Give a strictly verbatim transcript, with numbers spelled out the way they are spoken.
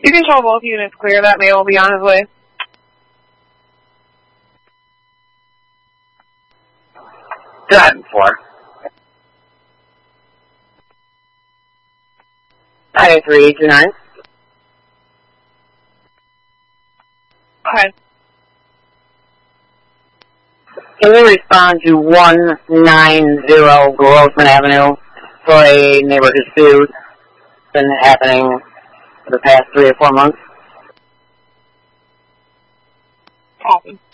You can show both units clear. That mail will be on his way. Driving for. Highway three two nine. Okay. Can you respond to one nine zero Grossman Avenue for a neighbor dispute that's been happening for the past three or four months? Copy.